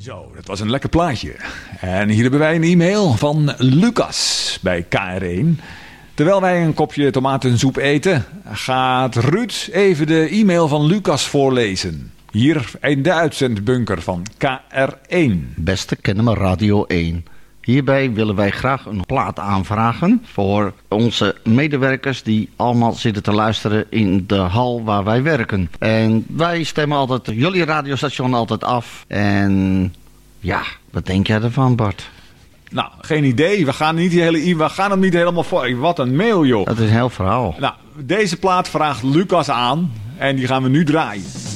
Zo, dat was een lekker plaatje. En hier hebben wij een e-mail van Lucas bij KR1. Terwijl wij een kopje tomatensoep eten, gaat Ruud even de e-mail van Lucas voorlezen. Hier in de uitzendbunker van KR1. Beste Kennemer Radio 1. Hierbij willen wij graag een plaat aanvragen voor onze medewerkers die allemaal zitten te luisteren in de hal waar wij werken. En wij stemmen altijd jullie radiostation altijd af. En ja, wat denk jij ervan, Bart? Nou, geen idee. We gaan hem niet helemaal voor. Wat een mail, joh. Dat is een heel verhaal. Nou, deze plaat vraagt Lucas aan en die gaan we nu draaien.